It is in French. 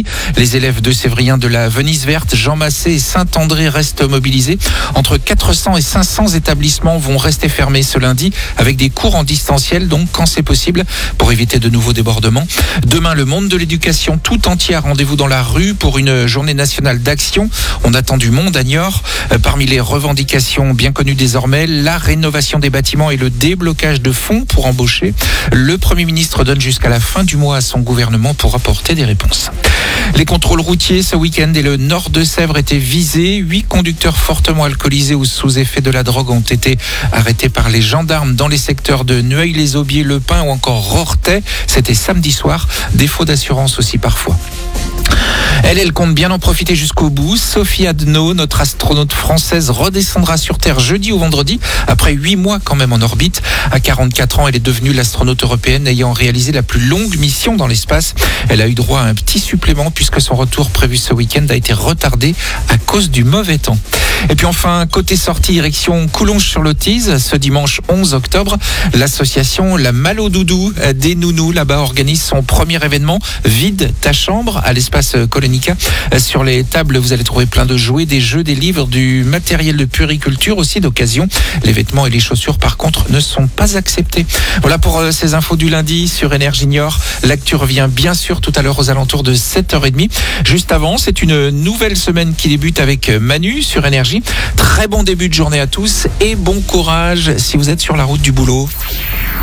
lundi. Les élèves de Sévrien de la Venise Verte, Jean Massé et Saint-André restent mobilisés. Entre 400 et 500 établissements vont rester fermés ce lundi avec des cours en distanciel, donc quand c'est possible, pour éviter de nouveaux débordements. Demain, le monde de l'éducation tout entier a rendez-vous dans la rue pour une journée nationale d'action. On attend du monde à Niort. Parmi les revendications bien connues désormais, la rénovation des bâtiments et le déblocage de fonds pour embaucher. Le Premier ministre donne jusqu'à la fin du mois à son gouvernement pour apporter des réponses. Les contrôles routiers ce week-end et le nord de Sèvres étaient visés. 8 conducteurs fortement alcoolisés ou sous effet de la drogue ont été arrêtés par les gendarmes dans les secteurs de Nueil-les-Aubiers, Le Pin ou encore Rorthais. C'était samedi soir. Défaut d'assurance aussi parfois. Elle compte bien en profiter jusqu'au bout. Sophie Adno, notre astronaute française, redescendra sur Terre jeudi ou vendredi, après 8 mois quand même en orbite. À 44 ans, elle est devenue l'astronaute européenne ayant réalisé la plus longue mission dans l'espace. Elle a eu droit à un petit supplément puisque son retour prévu ce week-end a été retardé à cause du mauvais temps. Et puis enfin, côté sortie, direction Coulonges-sur-Lotise, ce dimanche 11 octobre, l'association La Malle au Doudou des Nounous là-bas organise son premier événement Vide ta chambre à l'espace Colonica. Sur les tables, vous allez trouver plein de jouets, des jeux, des livres, du matériel de puériculture aussi d'occasion. Les vêtements et les chaussures par contre ne sont pas acceptés. Voilà pour ces infos du lundi sur Énergie Niort. L'actu revient bien sûr tout à l'heure aux alentours de 7h30. Juste avant, c'est une nouvelle semaine qui débute avec Manu sur Énergie. Très bon début de journée à tous et bon courage si vous êtes sur la route du boulot.